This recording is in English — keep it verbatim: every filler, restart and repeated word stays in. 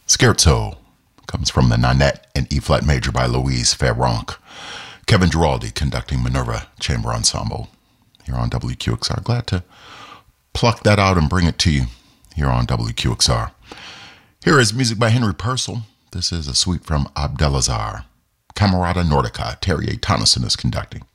Scherzo comes from the Nanette in E-flat major by Louise Ferronk. Kevin Giraldi conducting Minerva Chamber Ensemble here on W Q X R. Glad to pluck that out and bring it to you here on W Q X R. Here is music by Henry Purcell. This is a suite from Abdelazar. Camerata Nordica. Terry A. Tonneson is conducting.